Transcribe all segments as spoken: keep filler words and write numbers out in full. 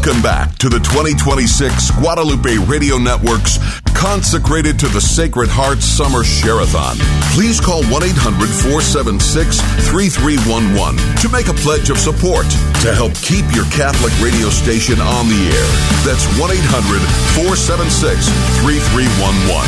Welcome back to the twenty twenty-six Guadalupe Radio Network's Consecrated to the Sacred Heart Summer Share-a-thon. Please call one eight hundred four seven six three three one one to make a pledge of support to help keep your Catholic radio station on the air. That's one eight hundred four seven six three three one one.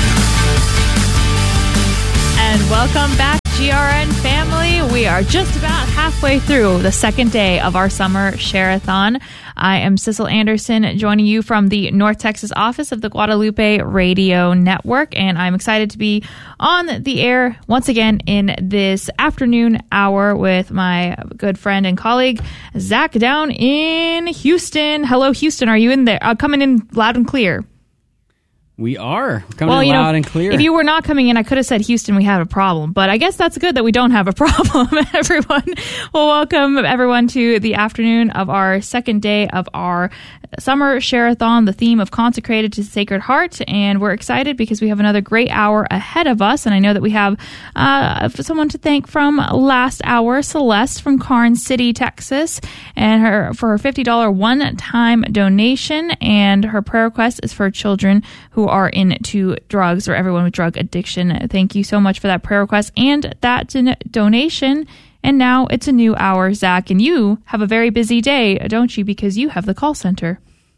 And welcome back, G R N family. We are just about halfway through the second day of our summer share-a-thon. I am Sissel Anderson, joining you from the North Texas office of the Guadalupe Radio Network, and I'm excited to be on the air once again in this afternoon hour with my good friend and colleague, Zach, down in Houston. Hello, Houston. Are you in there? Uh, coming in loud and clear? We are coming well, in you loud know, and clear. If you were not coming in, I could have said, Houston, we have a problem. But I guess that's good that we don't have a problem, everyone. Well, welcome, everyone, to the afternoon of our second day of our summer share-a-thon, the theme of Consecrated to the Sacred Heart. And we're excited because we have another great hour ahead of us. And I know that we have uh, someone to thank from last hour, Celeste from Karnes City, Texas, and her for her fifty dollars one-time donation. And her prayer request is for children who are into drugs or everyone with drug addiction. Thank you so much for that prayer request and that don- donation. And now it's a new hour, Zach, and you have a very busy day, don't you? Because you have the call center.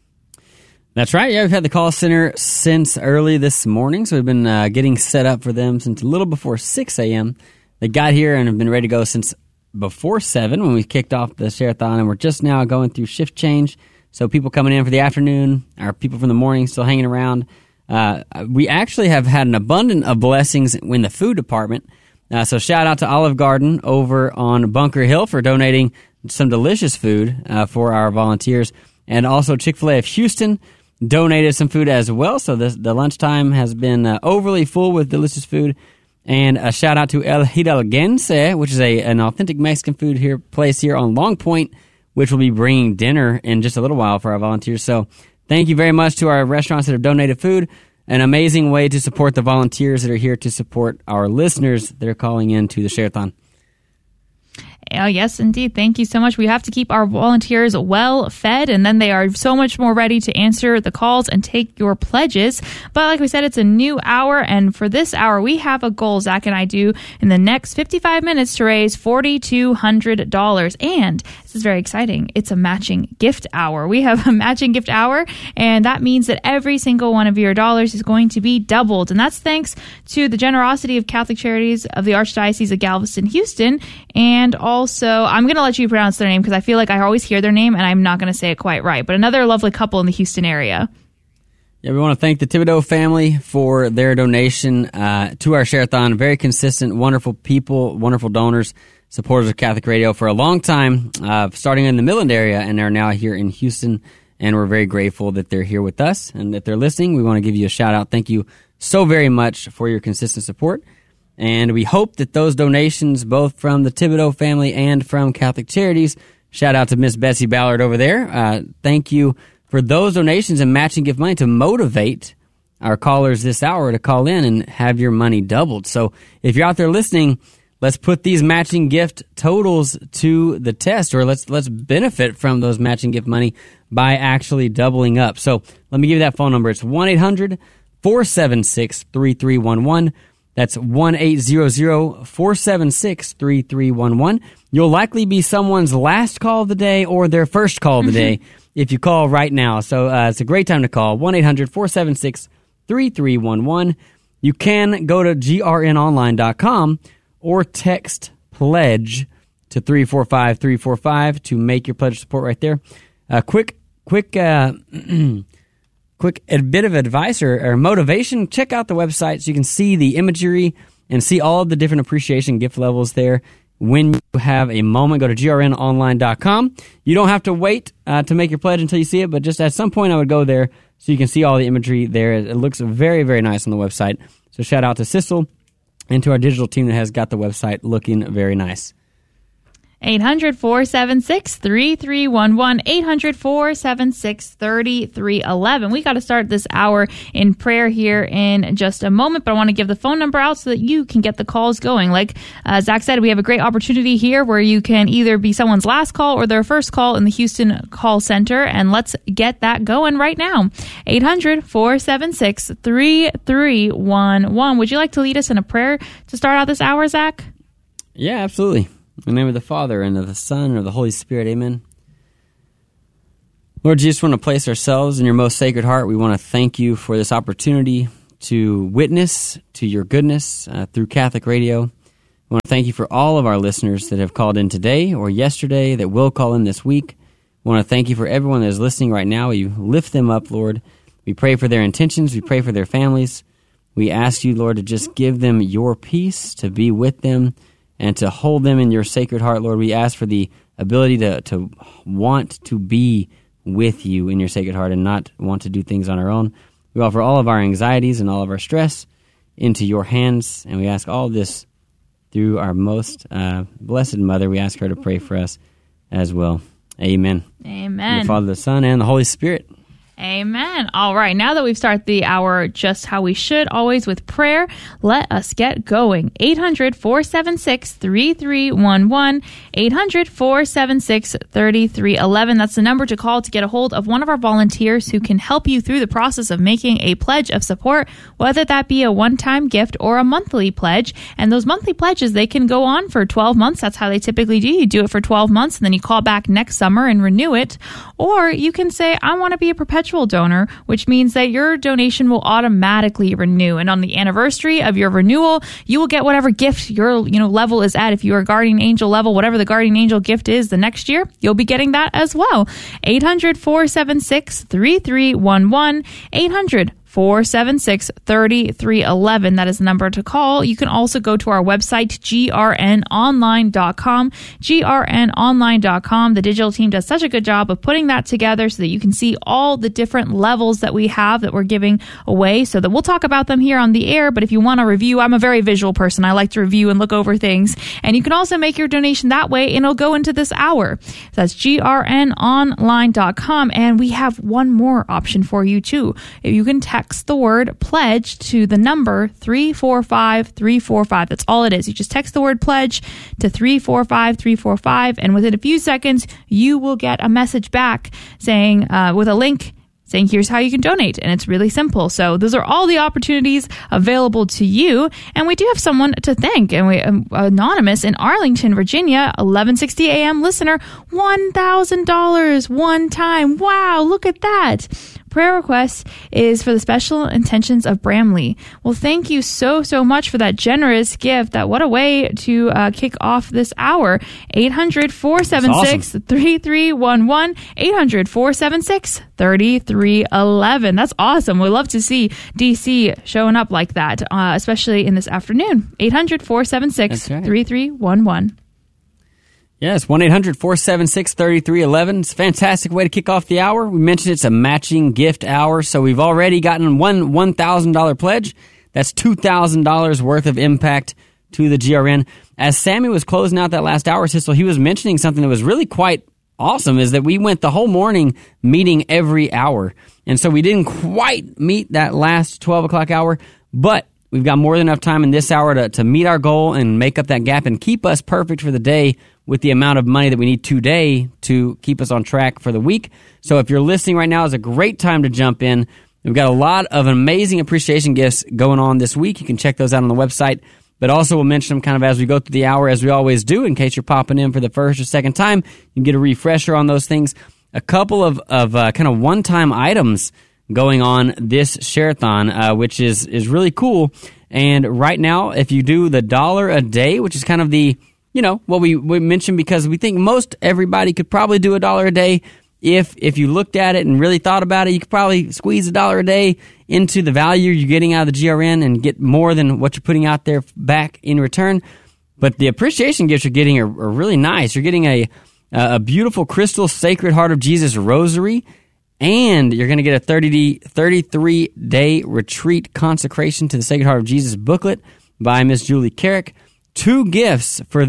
That's right. Yeah, we've had the call center since early this morning, so we've been uh, getting set up for them since a little before six a.m. They got here and have been ready to go since before seven when we kicked off the share-a-thon, and we're just now going through shift change. So people coming in for the afternoon, or people from the morning still hanging around. Uh, we actually have had an abundance of blessings in the food department. Uh, so shout out to Olive Garden over on Bunker Hill for donating some delicious food uh, for our volunteers. And also Chick-fil-A of Houston donated some food as well. So this, the lunchtime has been uh, overly full with delicious food. And a shout out to El Hidalguense, which is a an authentic Mexican food here place here on Long Point, which will be bringing dinner in just a little while for our volunteers. So thank you very much to our restaurants that have donated food. An amazing way to support the volunteers that are here to support our listeners that are calling in to the share-a-thon. Oh, yes, indeed. Thank you so much. We have to keep our volunteers well fed, and then they are so much more ready to answer the calls and take your pledges. But like we said, it's a new hour, and for this hour, we have a goal, Zach and I do, in the next fifty-five minutes to raise four thousand two hundred dollars. And this is very exciting. It's a matching gift hour. We have a matching gift hour, and that means that every single one of your dollars is going to be doubled. And that's thanks to the generosity of Catholic Charities of the Archdiocese of Galveston, Houston, and all Also, I'm going to let you pronounce their name because I feel like I always hear their name and I'm not going to say it quite right. But another lovely couple in the Houston area. Yeah, we want to thank the Thibodeau family for their donation uh, to our share-a-thon. Very consistent, wonderful people, wonderful donors, supporters of Catholic Radio for a long time, uh, starting in the Midland area, and are now here in Houston. And we're very grateful that they're here with us and that they're listening. We want to give you a shout-out. Thank you so very much for your consistent support. And we hope that those donations, both from the Thibodeau family and from Catholic Charities, shout out to Miss Betsy Ballard over there. Uh, thank you for those donations and matching gift money to motivate our callers this hour to call in and have your money doubled. So if you're out there listening, let's put these matching gift totals to the test, or let's let's benefit from those matching gift money by actually doubling up. So let me give you that phone number. It's one eight hundred four seven six three three one one. That's one eight hundred four seven six three three one one. You'll likely be someone's last call of the day or their first call of the day if you call right now. So uh, it's a great time to call, one eight hundred four seven six three three one one. You can go to G R N online dot com or text PLEDGE to three four five three four five to make your pledge support right there. Uh, quick, quick... Uh, Quick a bit of advice or, or motivation, check out the website so you can see the imagery and see all of the different appreciation gift levels there. When you have a moment, go to G R N online dot com. You don't have to wait uh, to make your pledge until you see it, but just at some point I would go there so you can see all the imagery there. It looks very, very nice on the website. So shout out to Sissel and to our digital team that has got the website looking very nice. eight hundred, four seven six, three three one one, eight hundred, four seven six, three three one one. We got to start this hour in prayer here in just a moment, but I want to give the phone number out so that you can get the calls going. Like uh, Zach said, we have a great opportunity here where you can either be someone's last call or their first call in the Houston call center, and let's get that going right now. eight hundred, four seven six, three three one one. Would you like to lead us in a prayer to start out this hour, Zach? Yeah, absolutely. In the name of the Father, and of the Son, and of the Holy Spirit, amen. Lord Jesus, we want to place ourselves in your most sacred heart. We want to thank you for this opportunity to witness to your goodness uh, through Catholic Radio. We want to thank you for all of our listeners that have called in today or yesterday, that will call in this week. We want to thank you for everyone that is listening right now. You lift them up, Lord. We pray for their intentions. We pray for their families. We ask you, Lord, to just give them your peace, to be with them, and to hold them in your sacred heart, Lord. We ask for the ability to, to want to be with you in your sacred heart and not want to do things on our own. We offer all of our anxieties and all of our stress into your hands, and we ask all this through our most uh, blessed Mother. We ask her to pray for us as well. Amen. Amen. The Father, the Son, and the Holy Spirit. Amen. All right. Now that we've started the hour just how we should, always with prayer, let us get going. eight hundred, four seven six, three three one one. eight hundred, four seven six, three three one one. That's the number to call to get a hold of one of our volunteers who can help you through the process of making a pledge of support, whether that be a one-time gift or a monthly pledge. And those monthly pledges, they can go on for twelve months. That's how they typically do. You do it for twelve months, and then you call back next summer and renew it. Or you can say, I want to be a perpetual donor, which means that your donation will automatically renew. And on the anniversary of your renewal, you will get whatever gift your you know level is at. If you are guardian angel level, whatever the guardian angel gift is the next year, you'll be getting that as well. eight hundred, four seven six, three three one one. eight hundred, four seven six, three three one one. That is the number to call. You can also go to our website, G R N online dot com. G R N online dot com. The digital team does such a good job of putting that together so that you can see all the different levels that we have that we're giving away, so that we'll talk about them here on the air. But if you want to review, I'm a very visual person. I like to review and look over things. And you can also make your donation that way, and it'll go into this hour. So that's G R N online dot com. And we have one more option for you, too. If you can text the word pledge to the number three four five three four five. That's all it is. You just text the word pledge to three four five three four five, and within a few seconds, you will get a message back saying, uh, with a link saying, here's how you can donate. And it's really simple. So those are all the opportunities available to you. And we do have someone to thank. And we, um, Anonymous in Arlington, Virginia, eleven sixty a m listener, one thousand dollars one time. Wow, look at that. Prayer request is for the special intentions of Bramley. Well, thank you so, so much for that generous gift. That what a way to uh, kick off this hour. eight hundred, four seven six, three three one one. eight hundred, four seven six, three three one one. That's awesome. We love to see D C showing up like that, uh, especially in this afternoon. eight hundred, four seven six, three three one one. Yes, one eight hundred, four seven six, three three one one. It's a fantastic way to kick off the hour. We mentioned it's a matching gift hour, so we've already gotten one one thousand dollars pledge. That's two thousand dollars worth of impact to the G R N. As Sammy was closing out that last hour, Sissel, he was mentioning something that was really quite awesome, is that we went the whole morning meeting every hour. And so we didn't quite meet that last twelve o'clock hour, but we've got more than enough time in this hour to, to meet our goal and make up that gap and keep us perfect for the day with the amount of money that we need today to keep us on track for the week. So if you're listening right now, it's a great time to jump in. We've got a lot of amazing appreciation gifts going on this week. You can check those out on the website, but also we'll mention them kind of as we go through the hour, as we always do, in case you're popping in for the first or second time. You can get a refresher on those things. A couple of, of uh, kind of one-time items going on this Share-a-thon, uh, which is, is really cool. And right now, if you do the dollar a day, which is kind of the, you know, what we, we mentioned, because we think most everybody could probably do a dollar a day. If if you looked at it and really thought about it, you could probably squeeze a dollar a day into the value you're getting out of the G R N and get more than what you're putting out there back in return. But the appreciation gifts you're getting are, are really nice. You're getting a a beautiful crystal Sacred Heart of Jesus rosary, and you're going to get a thirty-three day retreat consecration to the Sacred Heart of Jesus booklet by Miss Julie Carrick. Two gifts for that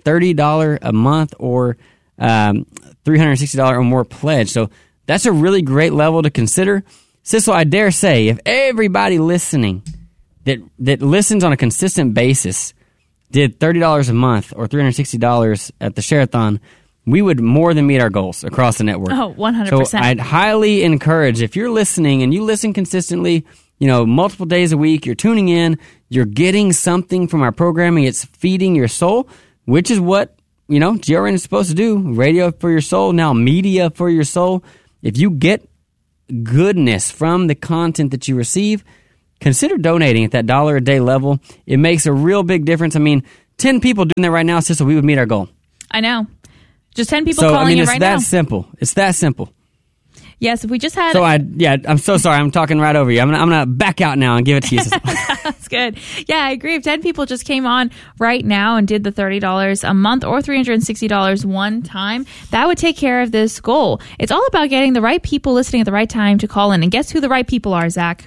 thirty dollars a month or um, three hundred sixty dollars or more pledge. So that's a really great level to consider. Sissel, I dare say, if everybody listening that that listens on a consistent basis did thirty dollars a month or three hundred sixty dollars at the Share-a-thon, we would more than meet our goals across the network. Oh, one hundred percent. So I'd highly encourage, if you're listening and you listen consistently, you know, multiple days a week, you're tuning in, you're getting something from our programming, it's feeding your soul, which is what, you know, G R N is supposed to do. Radio for your soul, now media for your soul. If you get goodness from the content that you receive, consider donating at that dollar a day level. It makes a real big difference. I mean, ten people doing that right now, Sissel, we would meet our goal. I know. Just ten people so, calling I mean, in it's right that now. simple. It's that simple. Yes, if we just had... So, I yeah, I'm so sorry. I'm talking right over you. I'm gonna, I'm gonna back out now and give it to you, Sissel. That's good. Yeah, I agree. If ten people just came on right now and did the thirty dollars a month or three hundred sixty dollars one time, that would take care of this goal. It's all about getting the right people listening at the right time to call in. And guess who the right people are, Zach?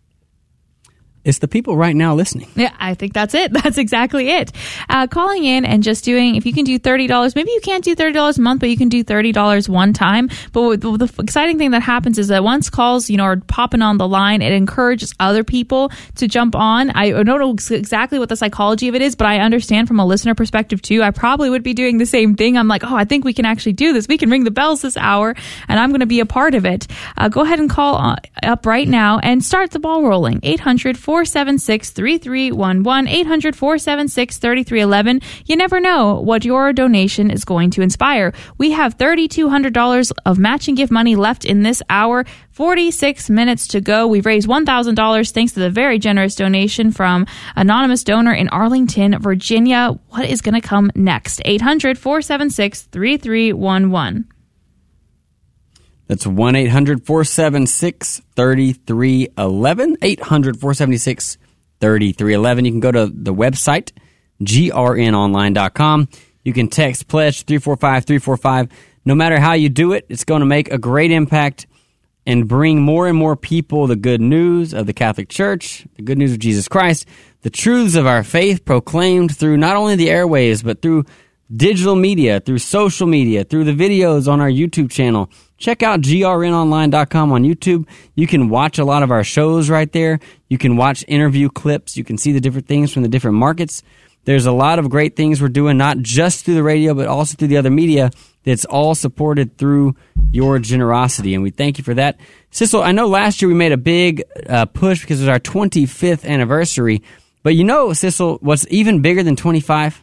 It's the people right now listening. Yeah, I think that's it. That's exactly it. Uh, calling in and just doing, if you can do thirty dollars, maybe you can't do thirty dollars a month, but you can do thirty dollars one time. But the, the exciting thing that happens is that once calls, you know, are popping on the line, it encourages other people to jump on. I don't know exactly what the psychology of it is, but I understand from a listener perspective too. I probably would be doing the same thing. I'm like, oh, I think we can actually do this. We can ring the bells this hour, and I'm going to be a part of it. Uh, go ahead and call on, up right now and start the ball rolling. eight hundred, four seven six, three three one one, eight hundred, four seven six, three three one one. You never know what your donation is going to inspire. We have three thousand two hundred dollars of matching gift money left in this hour. forty-six minutes to go. We've raised one thousand dollars thanks to the very generous donation from anonymous donor in Arlington, Virginia. What is going to come next? eight hundred, four seven six, three three one one. That's one eight hundred, four seven six, three three one one. eight hundred, four seven six, three three one one. You can go to the website, G R N online dot com. You can text pledge three four five, three four five. No matter how you do it, it's going to make a great impact and bring more and more people the good news of the Catholic Church, the good news of Jesus Christ, the truths of our faith proclaimed through not only the airwaves, but through digital media, through social media, through the videos on our YouTube channel. Check out G R N online dot com on YouTube. You can watch a lot of our shows right there. You can watch interview clips. You can see the different things from the different markets. There's a lot of great things we're doing, not just through the radio, but also through the other media that's all supported through your generosity, and we thank you for that. Sissel, I know last year we made a big uh, push because it was our twenty-fifth anniversary, but you know, Sissel, what's even bigger than twenty-five?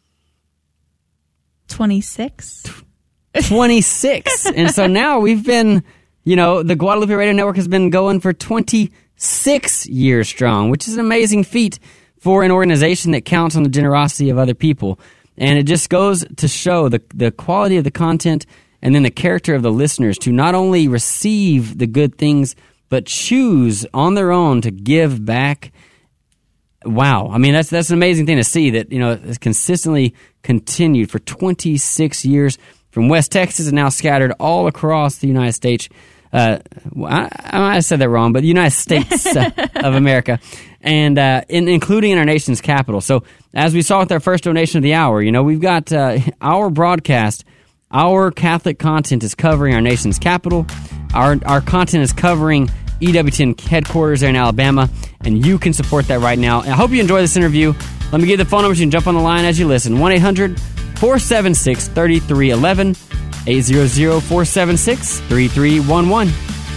twenty-six? twenty-six. And so now we've been, you know, the Guadalupe Radio Network has been going for twenty-six years strong, which is an amazing feat for an organization that counts on the generosity of other people. And it just goes to show the, the quality of the content and then the character of the listeners to not only receive the good things, but choose on their own to give back. Wow. I mean, that's that's an amazing thing to see that, you know, it's consistently continued for twenty-six years from West Texas and now scattered all across the United States. Uh, I, I might have said that wrong, but the United States uh, of America, and uh, in, including in our nation's capital. So as we saw with our first donation of the hour, you know, we've got uh, our broadcast, our Catholic content is covering our nation's capital. Our, our content is covering E W T N headquarters there in Alabama, and you can support that right now. I hope you enjoy this interview. Let me give the phone number so you can jump on the line as you listen. one eight hundred, four seven six, three three one one, eight hundred, four seven six, three three one one.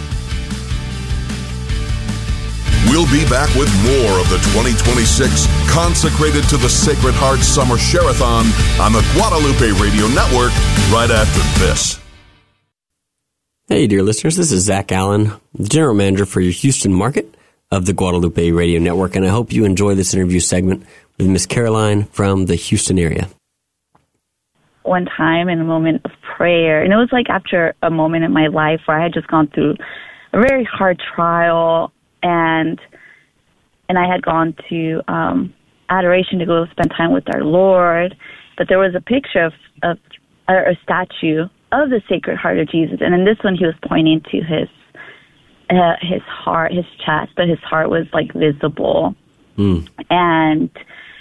We'll be back with more of the twenty twenty-six Consecrated to the Sacred Heart Summer Share-a-thon on the Guadalupe Radio Network right after this. Hey, dear listeners, this is Zach Allen, the General Manager for your Houston market of the Guadalupe Radio Network, and I hope you enjoy this interview segment with Miss Caroline from the Houston area. One time in a moment of prayer, and it was like after a moment in my life where I had just gone through a very hard trial, and and I had gone to um, adoration to go spend time with our Lord, but there was a picture of, of or a statue of the Sacred Heart of Jesus, and in this one he was pointing to his uh, his heart, his chest, but his heart was like visible, mm. and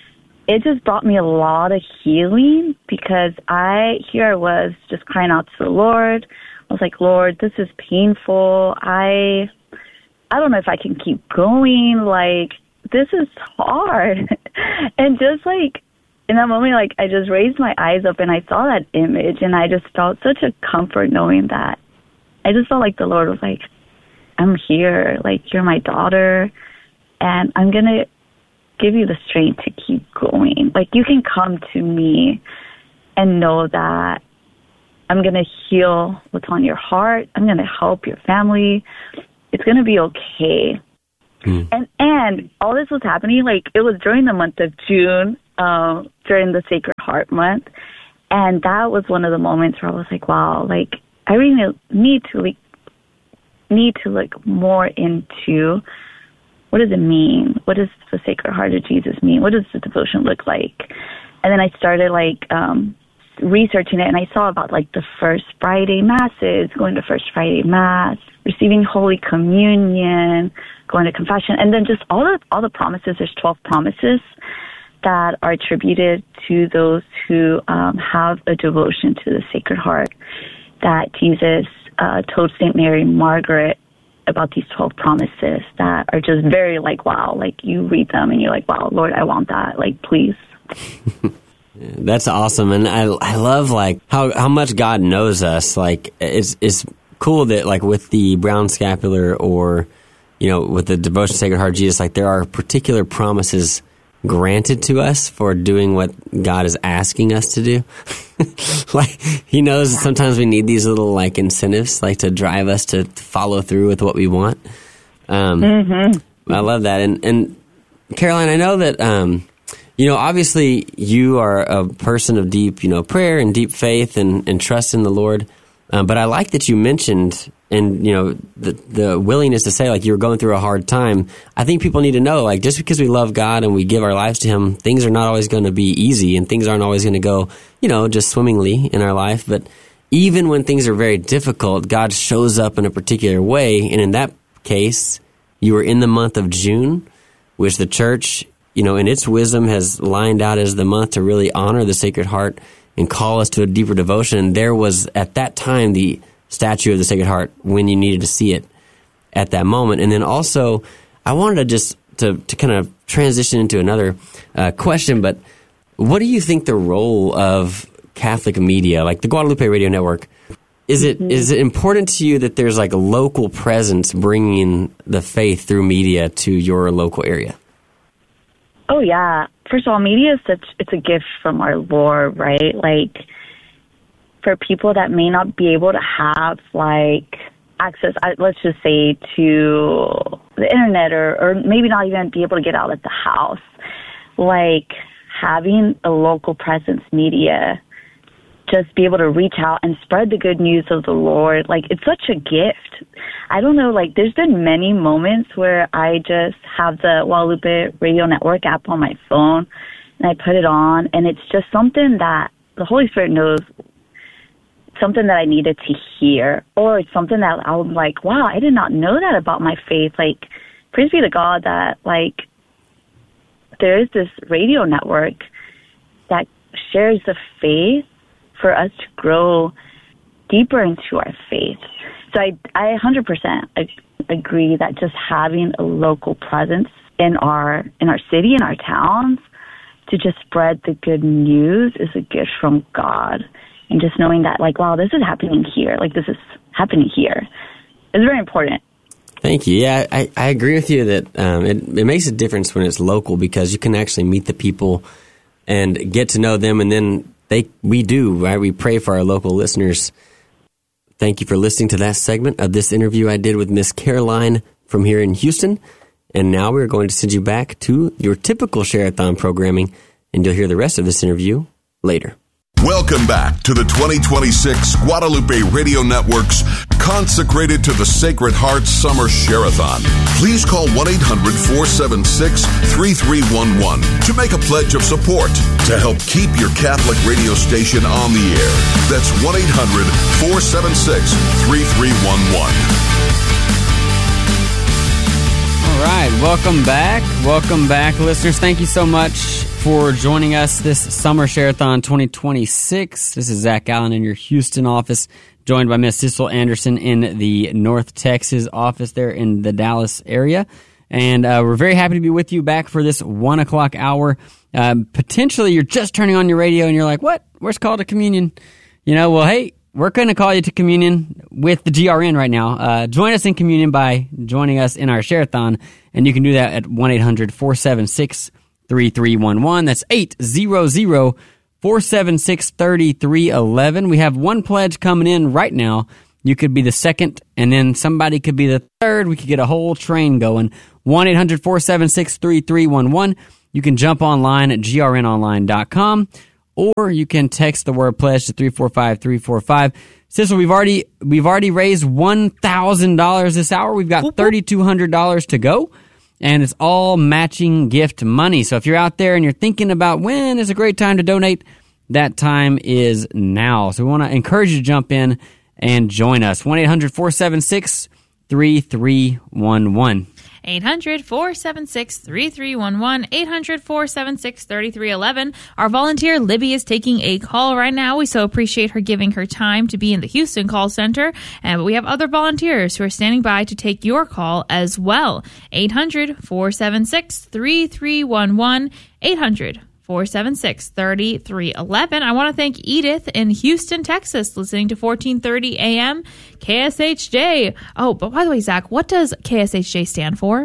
it just brought me a lot of healing because I, here I was just crying out to the Lord. I was like, Lord, this is painful. I, I don't know if I can keep going. Like, this is hard. And just like, in that moment, like, I just raised my eyes up and I saw that image and I just felt such a comfort knowing that. I just felt like the Lord was like, I'm here. Like, you're my daughter and I'm going to give you the strength to keep going. Like, you can come to me and know that I'm going to heal what's on your heart. I'm going to help your family. It's going to be okay. Mm. And and all this was happening, like, it was during the month of June, um, during the Sacred Heart Month. And that was one of the moments where I was like, wow, like, I really need to, like, need to look more into what does it mean? What does the Sacred Heart of Jesus mean? What does the devotion look like? And then I started, like, um, researching it, and I saw about, like, the First Friday Masses, going to First Friday Mass, receiving Holy Communion, going to confession, and then just all the all the promises. There's twelve promises that are attributed to those who um, have a devotion to the Sacred Heart that Jesus uh, told Saint Mary Margaret about these twelve promises that are just very, like, wow, like, you read them and you're like, wow, Lord, I want that, like, please. That's awesome. And I I love, like, how, how much God knows us. Like, it's, it's cool that, like, with the brown scapular or, you know, with the devotion to Sacred Heart of Jesus, like, there are particular promises granted to us for doing what God is asking us to do. Like, he knows sometimes we need these little, like, incentives, like, to drive us to follow through with what we want. Um, mm-hmm. I love that. And, and Caroline, I know that, um, you know, obviously you are a person of deep, you know, prayer and deep faith and, and trust in the Lord. Um, but I like that you mentioned, and, you know, the the willingness to say, like, you're going through a hard time. I think people need to know, like, just because we love God and we give our lives to Him, things are not always going to be easy, and things aren't always going to go, you know, just swimmingly in our life. But even when things are very difficult, God shows up in a particular way. And in that case, you were in the month of June, which the church, you know, in its wisdom has lined out as the month to really honor the Sacred Heart and call us to a deeper devotion. And there was, at that time, the statue of the Sacred Heart when you needed to see it at that moment. And then also, I wanted to just to, to kind of transition into another uh, question, but what do you think the role of Catholic media, like the Guadalupe Radio Network, is it mm-hmm. is it important to you that there's, like, a local presence bringing the faith through media to your local area? Oh, yeah. First of all, media is such, it's a gift from our Lord, right? Like, for people that may not be able to have, like, access, let's just say, to the internet, or, or maybe not even be able to get out of the house, like, having a local presence media, just be able to reach out and spread the good news of the Lord, like, it's such a gift. I don't know, like, there's been many moments where I just have the Guadalupe Radio Network app on my phone, and I put it on, and it's just something that the Holy Spirit knows, something that I needed to hear, or it's something that I'm like, wow, I did not know that about my faith. Like, praise be to God that, like, there is this radio network that shares the faith for us to grow deeper into our faith. So I, I one hundred percent agree that just having a local presence in our in our city, in our towns, to just spread the good news is a gift from God. And just knowing that, like, wow, this is happening here. Like, this is happening here. It's very important. Thank you. Yeah, I, I agree with you that um, it, it makes a difference when it's local, because you can actually meet the people and get to know them, and then they we do, right? We pray for our local listeners. Thank you for listening to that segment of this interview I did with Miss Caroline from here in Houston. And now we're going to send you back to your typical Share-a-thon programming, and you'll hear the rest of this interview later. Welcome back to the twenty twenty-six Guadalupe Radio Network's Consecrated to the Sacred Heart Summer Share-a-thon. Please call one eight hundred four seven six three three one one to make a pledge of support to help keep your Catholic radio station on the air. That's one eight hundred four seven six three three one one. All right, welcome back. Welcome back, listeners. Thank you so much for joining us this Summer Share-a-thon twenty twenty-six. This is Zach Allen in your Houston office, joined by Miss Sissel Anderson in the North Texas office there in the Dallas area. And uh, we're very happy to be with you back for this one o'clock hour. Um, potentially, you're just turning on your radio and you're like, what? Where's call to communion? You know, well, hey, we're going to call you to communion with the G R N right now. Uh, join us in communion by joining us in our Share-a-thon, and you can do that at one eight hundred four seven six three three one one. That's eight hundred four seven six three three one one. We have one pledge coming in right now. You could be the second, and then somebody could be the third. We could get a whole train going. one eight hundred four seven six three three one one. You can jump online at g r n online dot com, or you can text the word pledge to three four five three four five. Sissel, we've already we've already raised one thousand dollars this hour. We've got three thousand two hundred dollars to go, and it's all matching gift money. So if you're out there and you're thinking about when is a great time to donate, that time is now. So we want to encourage you to jump in and join us. one eight hundred four seven six three three one one. eight hundred four seven six three three one one, eight hundred four seven six three three one one. Our volunteer, Libby, is taking a call right now. We so appreciate her giving her time to be in the Houston call center. And we have other volunteers who are standing by to take your call as well. eight hundred four seven six three three one one, eight hundred four seven six three three one one. I want to thank Edith in Houston, Texas, listening to fourteen thirty A M K S H J. Oh, but by the way, Zach, what does K S H J stand for?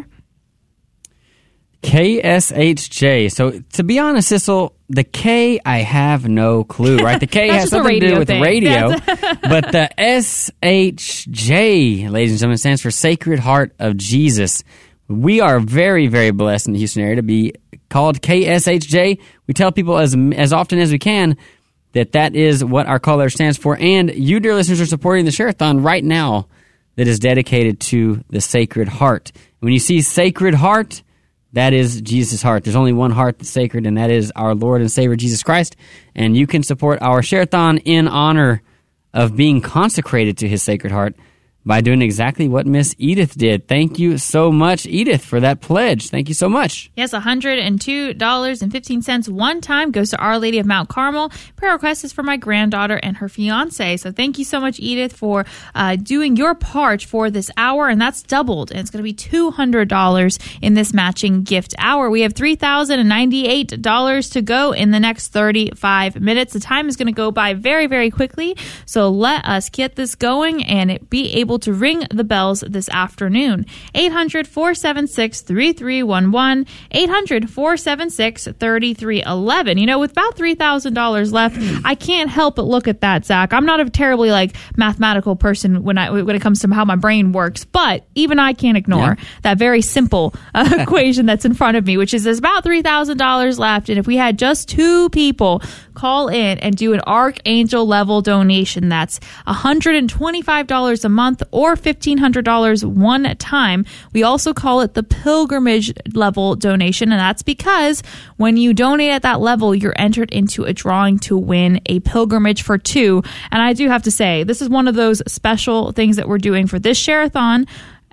K S H J. So, to be honest, Sissel, the K, I have no clue, right? The K has something to do with thing. radio. But the S H J, ladies and gentlemen, stands for Sacred Heart of Jesus. We are very, very blessed in the Houston area to be called K S H J. We tell people as as often as we can that that is what our call letter stands for. And you, dear listeners, are supporting the Share-a-thon right now that is dedicated to the Sacred Heart. When you see Sacred Heart, that is Jesus' heart. There's only one heart that's sacred, and that is our Lord and Savior, Jesus Christ. And you can support our Share-a-thon in honor of being consecrated to his Sacred Heart by doing exactly what Miss Edith did. Thank you so much, Edith, for that pledge. Thank you so much. Yes, one hundred two dollars and fifteen cents one time goes to Our Lady of Mount Carmel. Prayer request is for my granddaughter and her fiance. So thank you so much, Edith, for uh, doing your part for this hour, and that's doubled. And it's going to be two hundred dollars in this matching gift hour. We have three thousand ninety-eight dollars to go in the next thirty-five minutes. The time is going to go by very, very quickly. So let us get this going and it be able to ring the bells this afternoon. eight hundred four seven six three three one one, eight hundred four seven six three three one one. You know, with about three thousand dollars left, I can't help but look at that, Zach. I'm not a terribly like mathematical person when I when it comes to how my brain works, but even I can't ignore yeah. that very simple uh, equation that's in front of me, which is there's about three thousand dollars left, and if we had just two people call in and do an Archangel level donation, that's one hundred twenty-five dollars a month or fifteen hundred dollars one time. We also call it the pilgrimage level donation, and that's because when you donate at that level, you're entered into a drawing to win a pilgrimage for two. And I do have to say, this is one of those special things that we're doing for this Share-a-thon,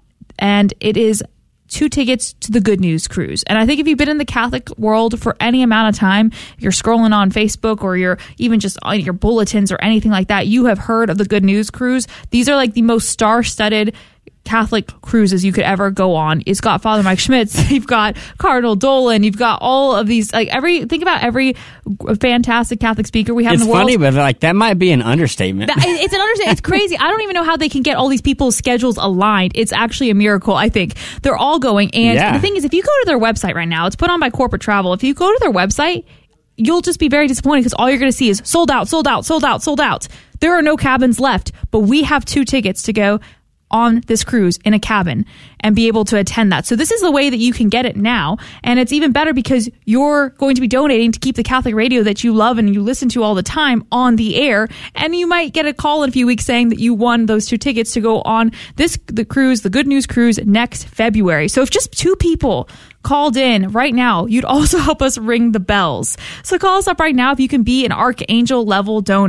and it is two tickets to the Good News Cruise. And I think if you've been in the Catholic world for any amount of time, you're scrolling on Facebook or you're even just on your bulletins or anything like that, you have heard of the Good News Cruise. These are like the most star-studded Catholic cruises you could ever go on. It's got Father Mike Schmitz, you've got Cardinal Dolan, you've got all of these, like every, think about every fantastic Catholic speaker we have it's in the world. It's funny, but like that might be an understatement. That, it's an understatement. It's crazy. I don't even know how they can get all these people's schedules aligned. It's actually a miracle, I think. They're all going. And yeah. the thing is, if you go to their website right now, it's put on by Corporate Travel. If you go to their website, you'll just be very disappointed because all you're going to see is sold out, sold out, sold out, sold out. There are no cabins left, but we have two tickets to go on this cruise in a cabin and be able to attend that. So this is the way that you can get it now. And it's even better because you're going to be donating to keep the Catholic radio that you love and you listen to all the time on the air. And you might get a call in a few weeks saying that you won those two tickets to go on this, the cruise, the Good News Cruise next February. So if just two people called in right now, you'd also help us ring the bells. So call us up right now if you can be an Archangel level donor.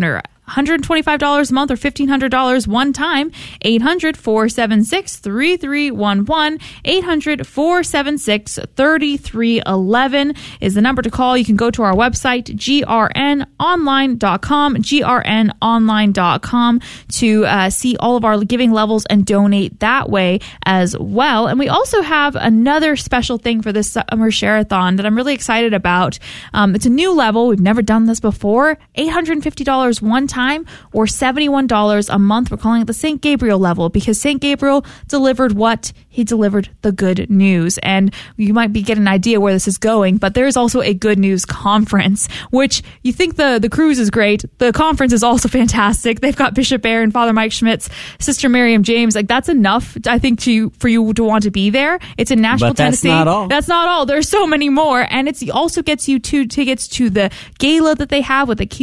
one hundred twenty-five dollars a month or fifteen hundred dollars one time. eight hundred, four seven six, three three one one. eight hundred, four seven six, three three one one is the number to call. You can go to our website, G R N online dot com, G R N online dot com, to uh, see all of our giving levels and donate that way as well. And we also have another special thing for this summer share-a-thon that I'm really excited about. Um, it's a new level. We've never done this before. eight hundred fifty dollars one time or seventy-one dollars a month. We're calling it the Saint Gabriel level because Saint Gabriel delivered what? He delivered the good news. And you might be getting an idea where this is going, but there is also a good news conference, which you think the, the cruise is great. The conference is also fantastic. They've got Bishop Barron, Father Mike Schmitz, Sister Miriam James. Like, that's enough, I think, to for you to want to be there. It's in Nashville, but that's Tennessee. not all. That's not all. There's so many more. And it also gets you two tickets to the gala that they have with the